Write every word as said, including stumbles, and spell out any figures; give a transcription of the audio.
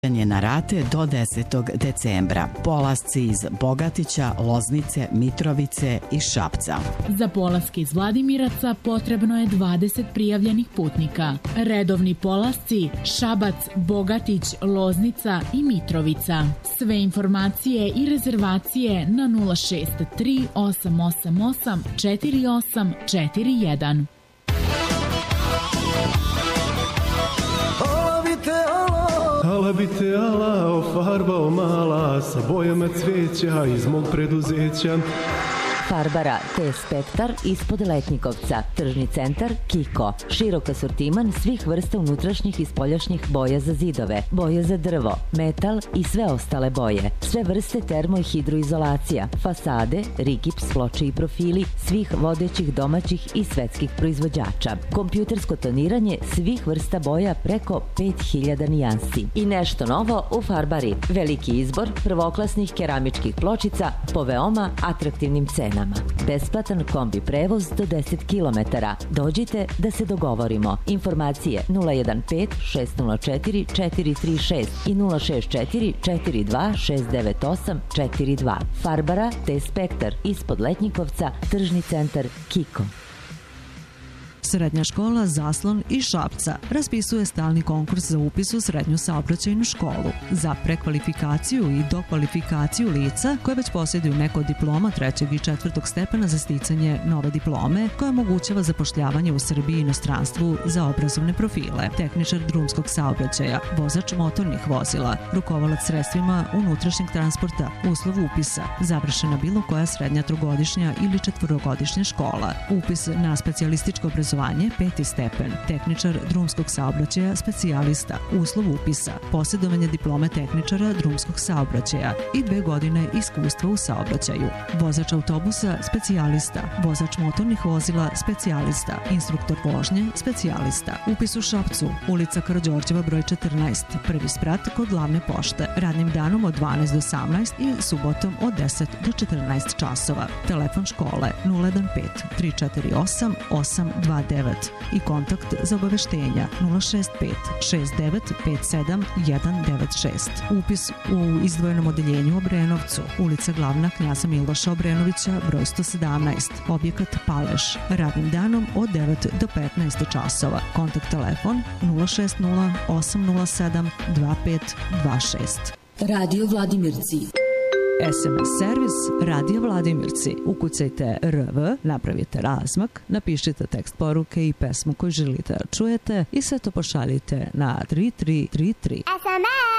na rate do desetog decembra. Polasci iz Bogatića, Loznice, Mitrovice i Šapca. Za polaske iz Vladimiraca potrebno je dvadeset prijavljenih putnika. Redovni polasci Šabac, Bogatić, Loznica i Mitrovica. Sve informacije i rezervacije na nula šest tri osam osam osam četiri osam četiri jedan. Ala bi te ala ofarbao mala sa bojama cveća iz mog preduzeća. Farbara T-Spektar ispod Letnjikovca, tržni centar Kiko, širok asortiman svih vrsta unutrašnjih i spoljašnjih boja za zidove, boje za drvo, metal i sve ostale boje, sve vrste termo i hidroizolacija, fasade, rigips, ploče i profili svih vodećih domaćih i svetskih proizvođača, kompjutersko toniranje svih vrsta boja preko pet hiljada nijansi. I nešto novo u Farbari, veliki izbor prvoklasnih keramičkih pločica po veoma atraktivnim cenama. Besplatan kombi prevoz do deset kilometara. Dođite da se dogovorimo. Informacije nula jedan pet šest nula četiri četiri tri šest i nula šest četiri četiri dva šest devet osam četiri dva. Farbara T-Spektar ispod Letnjikovca, tržni centar Kiko. Srednja škola Zaslon iz Šapca raspisuje stalni konkurs za upis u srednju saobraćajnu školu za prekvalifikaciju i dokvalifikaciju lica koje već posjeduju neko od diploma trećeg i četvrtog stepena za sticanje nove diplome koja omogućava zapošljavanje u Srbiji i inostranstvu za obrazovne profile, tehničar drumskog saobraćaja, vozač motornih vozila, rukovalac sredstvima unutrašnjeg transporta, uslov upisa, završena bilo koja srednja trogodišnja ili četvorogodišnja škola, upis na specijalističko obrazovanje peti stepen, tehničar drumskog saobraćaja specijalista, uslov upisa, posjedovanje diplome tehničara drumskog saobraćaja i dve godine iskustva u saobraćaju, vozač autobusa specijalista, vozač motornih vozila specijalista, instruktor vožnje specijalista, upis u Šapcu, ulica Karađorđeva broj četrnaest, prvi sprat kod glavne pošte, radnim danom od dvanaest do osamnaest i subotom od deset do četrnaest časova. Telefon škole nula jedan pet tri četiri osam osam dva devet i kontakt za obaveštenja nula šest pet šest devet pet sedam jedan devet šest. Upis u izdvojenom odeljenju u Obrenovcu, ulica Glavna Knjaza Miloša Obrenovića broj sto sedamnaest, objekat Paleš, radnim danom od devet do petnaest časova. Kontakt telefon nula šest nula osam nula sedam dva pet dva šest. Radio Vladimirci. es em es servis Radio Vladimirci. Ukucajte R V, napravite razmak, napišite tekst poruke i pesmu koju želite da čujete i sve to pošaljite na tri tri tri tri. es em es